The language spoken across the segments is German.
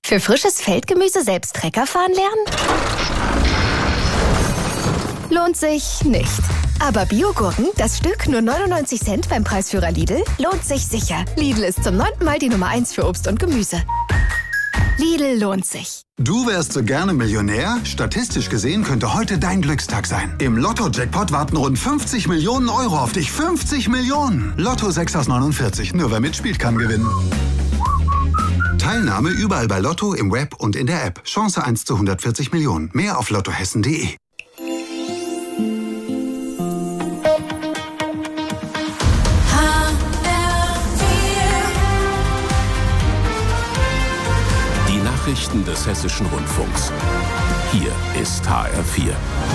Für frisches Feldgemüse selbst Trecker fahren lernen? Lohnt sich nicht. Aber Biogurken, das Stück nur 99 Cent beim Preisführer Lidl, lohnt sich sicher. Lidl ist zum 9. Mal die Nummer 1 für Obst und Gemüse. Lidl lohnt sich. Du wärst so gerne Millionär? Statistisch gesehen könnte heute dein Glückstag sein. Im Lotto-Jackpot warten rund 50 Millionen Euro auf dich. 50 Millionen! Lotto 6 aus 49. Nur wer mitspielt, kann gewinnen. Teilnahme überall bei Lotto, im Web und in der App. Chance 1 zu 140 Millionen. Mehr auf lottohessen.de. Nachrichten des Hessischen Rundfunks. Hier ist HR4.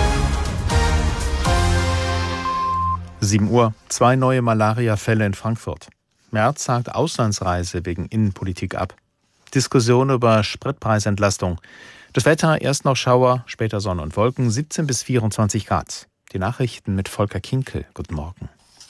7 Uhr. 2 neue Malaria-Fälle in Frankfurt. Merz sagt Auslandsreise wegen Innenpolitik ab. Diskussion über Spritpreisentlastung. Das Wetter, erst noch Schauer, später Sonne und Wolken, 17 bis 24 Grad. Die Nachrichten mit Volker Kinkel. Guten Morgen.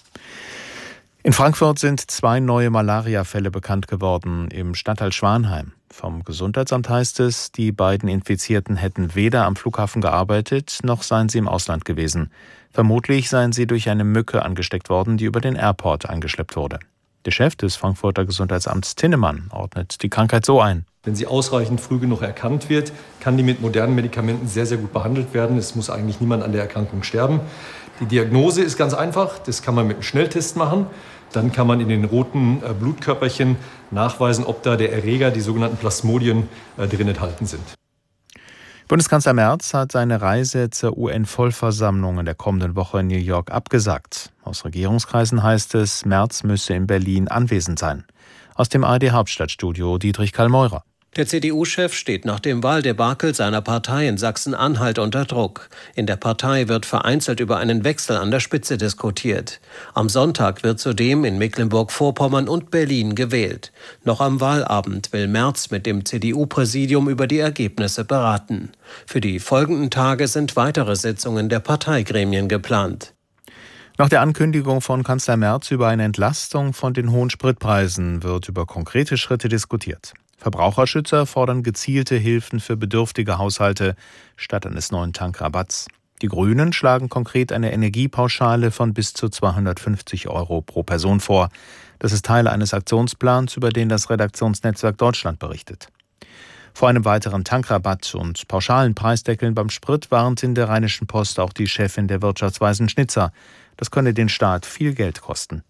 In Frankfurt sind 2 neue Malaria-Fälle bekannt geworden im Stadtteil Schwanheim. Vom Gesundheitsamt heißt es, die beiden Infizierten hätten weder am Flughafen gearbeitet, noch seien sie im Ausland gewesen. Vermutlich seien sie durch eine Mücke angesteckt worden, die über den Airport eingeschleppt wurde. Der Chef des Frankfurter Gesundheitsamts Tinnemann ordnet die Krankheit so ein. Wenn sie ausreichend früh genug erkannt wird, kann die mit modernen Medikamenten sehr, sehr gut behandelt werden. Es muss eigentlich niemand an der Erkrankung sterben. Die Diagnose ist ganz einfach. Das kann man mit einem Schnelltest machen. Dann kann man in den roten Blutkörperchen nachweisen, ob da der Erreger, die sogenannten Plasmodien, drin enthalten sind. Bundeskanzler Merz hat seine Reise zur UN-Vollversammlung in der kommenden Woche in New York abgesagt. Aus Regierungskreisen heißt es, Merz müsse in Berlin anwesend sein. Aus dem ARD-Hauptstadtstudio Dietrich Kallmeurer. Der CDU-Chef steht nach dem Wahldebakel seiner Partei in Sachsen-Anhalt unter Druck. In der Partei wird vereinzelt über einen Wechsel an der Spitze diskutiert. Am Sonntag wird zudem in Mecklenburg-Vorpommern und Berlin gewählt. Noch am Wahlabend will Merz mit dem CDU-Präsidium über die Ergebnisse beraten. Für die folgenden Tage sind weitere Sitzungen der Parteigremien geplant. Nach der Ankündigung von Kanzler Merz über eine Entlastung von den hohen Spritpreisen wird über konkrete Schritte diskutiert. Verbraucherschützer fordern gezielte Hilfen für bedürftige Haushalte statt eines neuen Tankrabatts. Die Grünen schlagen konkret eine Energiepauschale von bis zu 250 € pro Person vor. Das ist Teil eines Aktionsplans, über den das Redaktionsnetzwerk Deutschland berichtet. Vor einem weiteren Tankrabatt und pauschalen Preisdeckeln beim Sprit warnt in der Rheinischen Post auch die Chefin der Wirtschaftsweisen Schnitzer. Das könne den Staat viel Geld kosten.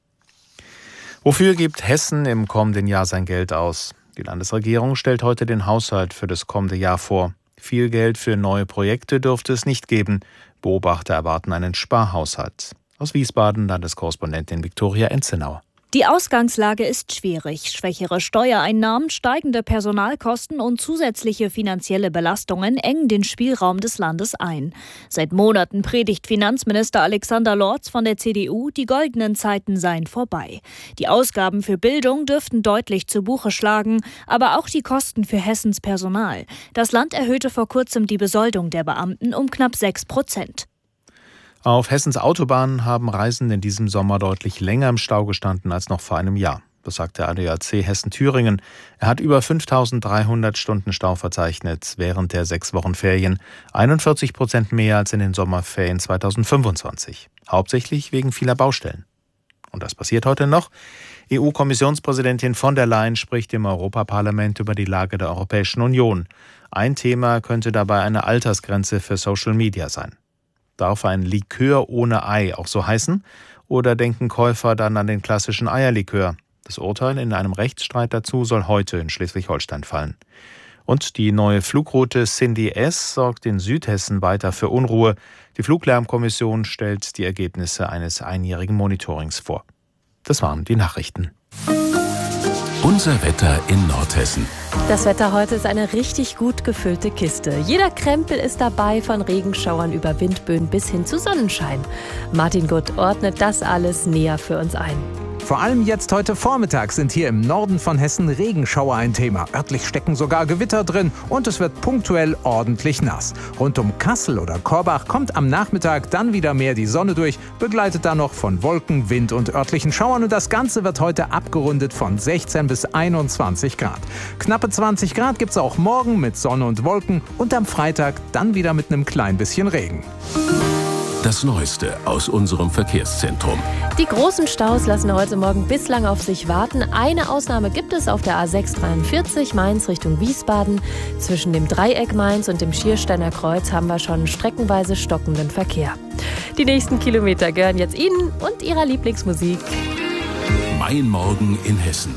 Wofür gibt Hessen im kommenden Jahr sein Geld aus? Die Landesregierung stellt heute den Haushalt für das kommende Jahr vor. Viel Geld für neue Projekte dürfte es nicht geben. Beobachter erwarten einen Sparhaushalt. Aus Wiesbaden Landeskorrespondentin Viktoria Enzenauer. Die Ausgangslage ist schwierig. Schwächere Steuereinnahmen, steigende Personalkosten und zusätzliche finanzielle Belastungen engen den Spielraum des Landes ein. Seit Monaten predigt Finanzminister Alexander Lorz von der CDU, die goldenen Zeiten seien vorbei. Die Ausgaben für Bildung dürften deutlich zu Buche schlagen, aber auch die Kosten für Hessens Personal. Das Land erhöhte vor kurzem die Besoldung der Beamten um knapp 6%. Auf Hessens Autobahnen haben Reisende in diesem Sommer deutlich länger im Stau gestanden als noch vor einem Jahr. Das sagt der ADAC Hessen-Thüringen. Er hat über 5.300 Stunden Stau verzeichnet während der 6 Wochen Ferien, 41% mehr als in den Sommerferien 2025. Hauptsächlich wegen vieler Baustellen. Und das passiert heute noch. EU-Kommissionspräsidentin von der Leyen spricht im Europaparlament über die Lage der Europäischen Union. Ein Thema könnte dabei eine Altersgrenze für Social Media sein. Darf ein Likör ohne Ei auch so heißen? Oder denken Käufer dann an den klassischen Eierlikör? Das Urteil in einem Rechtsstreit dazu soll heute in Schleswig-Holstein fallen. Und die neue Flugroute Cindy S sorgt in Südhessen weiter für Unruhe. Die Fluglärmkommission stellt die Ergebnisse eines einjährigen Monitorings vor. Das waren die Nachrichten. Unser Wetter in Nordhessen. Das Wetter heute ist eine richtig gut gefüllte Kiste. Jeder Krempel ist dabei, von Regenschauern über Windböen bis hin zu Sonnenschein. Martin Gutt ordnet das alles näher für uns ein. Vor allem jetzt heute Vormittag sind hier im Norden von Hessen Regenschauer ein Thema. Örtlich stecken sogar Gewitter drin und es wird punktuell ordentlich nass. Rund um Kassel oder Korbach kommt am Nachmittag dann wieder mehr die Sonne durch, begleitet dann noch von Wolken, Wind und örtlichen Schauern. Und das Ganze wird heute abgerundet von 16 bis 21 Grad. Knappe 20 Grad gibt es auch morgen mit Sonne und Wolken und am Freitag dann wieder mit einem klein bisschen Regen. Das Neueste aus unserem Verkehrszentrum. Die großen Staus lassen heute Morgen bislang auf sich warten. Eine Ausnahme gibt es auf der A643 Mainz Richtung Wiesbaden. Zwischen dem Dreieck Mainz und dem Schiersteiner Kreuz haben wir schon streckenweise stockenden Verkehr. Die nächsten Kilometer gehören jetzt Ihnen und Ihrer Lieblingsmusik. Mein Morgen in Hessen.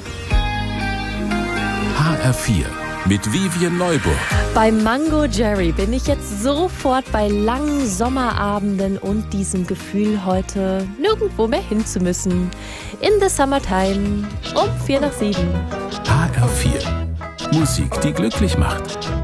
HR4 mit Vivian Neuburg. Bei Mango Jerry bin ich jetzt sofort bei langen Sommerabenden und diesem Gefühl, heute nirgendwo mehr hin zu müssen. In the Summertime um 6:45. HR4. Musik, die glücklich macht.